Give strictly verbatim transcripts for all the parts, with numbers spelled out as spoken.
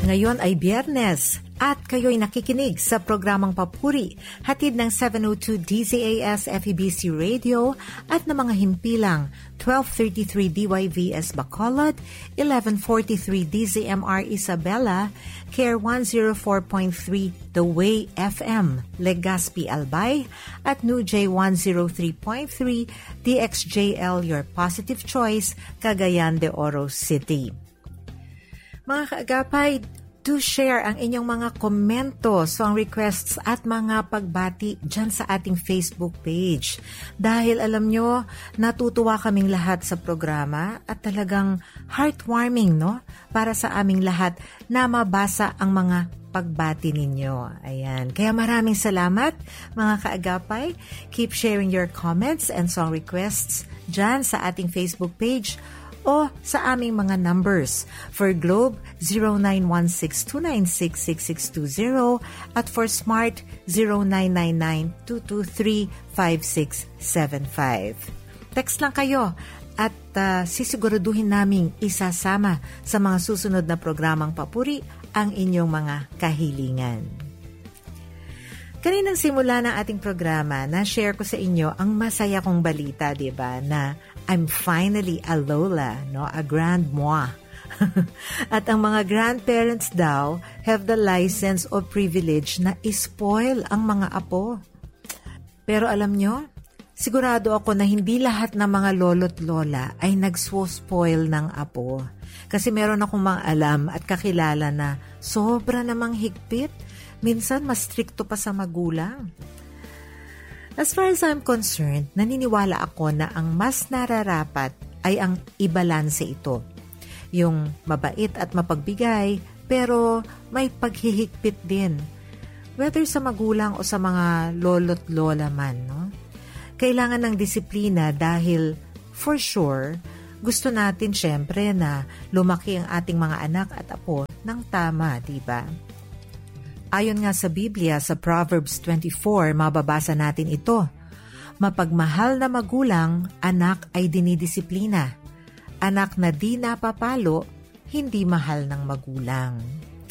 Ngayon ay Biyernes at kayo'y nakikinig sa programang Papuri, hatid ng seven oh two D Z A S F E B C Radio at ng mga himpilang twelve thirty-three D Y V S Bacolod, eleven forty-three D Z M R Isabela, K R one oh four point three The Way F M, Legazpi Albay, at New J one oh three point three D X J L Your Positive Choice, Cagayan de Oro City. Mga kaagapay, do share ang inyong mga komento, song requests at mga pagbati dyan sa ating Facebook page. Dahil alam nyo, natutuwa kaming lahat sa programa at talagang heartwarming, no? Para sa aming lahat na mabasa ang mga pagbati ninyo. Ayan. Kaya maraming salamat, mga kaagapay. Keep sharing your comments and song requests dyan sa ating Facebook page o sa aming mga numbers. For Globe, zero nine one six two nine six six six two zero at for Smart, zero nine nine nine two two three five six seven five. Text lang kayo at uh, sisiguraduhin naming isasama sa mga susunod na programang Papuri ang inyong mga kahilingan. Kaninang simula ng ating programa, na-share ko sa inyo ang masaya kong balita, diba, na I'm finally a Lola, no? A grandma. At ang mga grandparents daw have the license or privilege na ispoil ang mga apo. Pero alam nyo, sigurado ako na hindi lahat ng mga lolo't lola ay nagsuspoil ng apo. Kasi meron akong mga alam at kakilala na sobra namang higpit. Minsan, mas strikto pa sa magulang. As far as I'm concerned, naniniwala ako na ang mas nararapat ay ang ibalanse ito. Yung mabait at mapagbigay, pero may paghihigpit din. Whether sa magulang o sa mga lolo't lola man, no? Kailangan ng disiplina dahil, for sure, gusto natin syempre na lumaki ang ating mga anak at apo ng tama, diba? Ayon nga sa Biblia, sa Proverbs twenty-four, mababasa natin ito. Mapagmahal na magulang, anak ay dinidisiplina. Anak na di napapalo, hindi mahal ng magulang.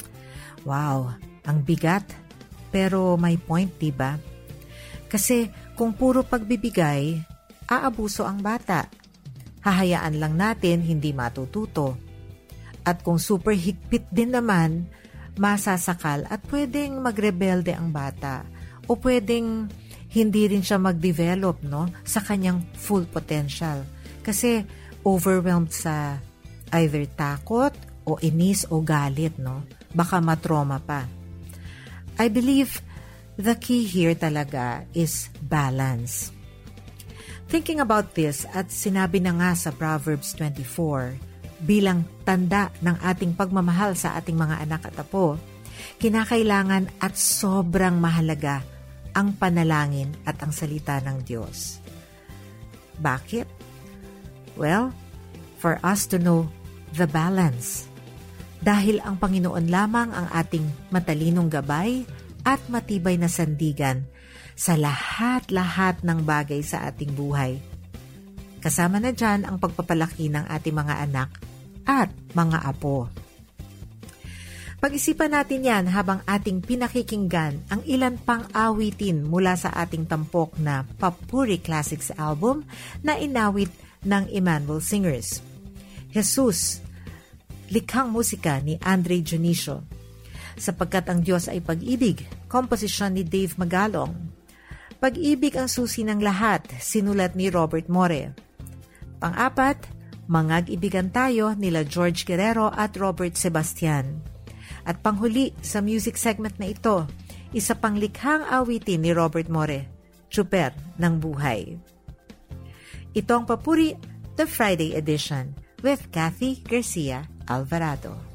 Wow, ang bigat. Pero may point, diba? Kasi kung puro pagbibigay, aabuso ang bata. Hahayaan lang natin hindi matututo. At kung super higpit din naman, masasakal at pwedeng magrebelde ang bata o pwedeng hindi rin siya mag-develop, no, sa kanyang full potential kasi overwhelmed sa either takot o inis o galit, no, baka matrauma pa. I believe the key here talaga is balance. Thinking about this, at sinabi na nga sa Proverbs twenty-four, bilang tanda ng ating pagmamahal sa ating mga anak at apo, kinakailangan at sobrang mahalaga ang panalangin at ang salita ng Diyos. Bakit? Well, for us to know the balance. Dahil ang Panginoon lamang ang ating matalinong gabay at matibay na sandigan sa lahat-lahat ng bagay sa ating buhay. Kasama na dyan ang pagpapalaki ng ating mga anak at mga apo. Pag-isipan natin yan habang ating pinakikinggan ang ilan pang awitin mula sa ating tampok na Papuri Classics album na inawit ng Emmanuel Singers. Jesus, likhang musika ni Andre Dionisio. Sapagkat ang Diyos ay pag-ibig, komposisyon ni Dave Magalong. Pag-ibig ang susi ng lahat, sinulat ni Robert More. Pang-apat, Mangag-ibigan tayo nila George Guerrero at Robert Sebastian. At panghuli sa music segment na ito, isa pang likhang awitin ni Robert More, Tsuper ng Buhay. Ito ang Papuri, the Friday edition with Kathy Garcia Alvarado.